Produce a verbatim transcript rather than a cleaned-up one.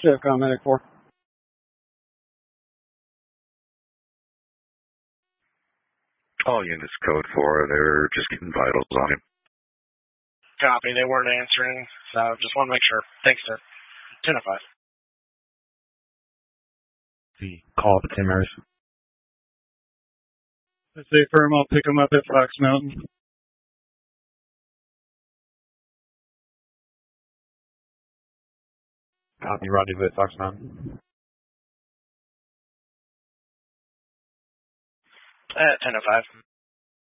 Sheriff Medic four. All units code four, they're just getting vitals on him. Copy, they weren't answering, so just want to make sure. Thanks, sir. ten oh five. The call up at Tim Maris. Let's say firm, I'll pick them up at Fox Mountain. Copy, Roger, at Fox Mountain. At ten oh five.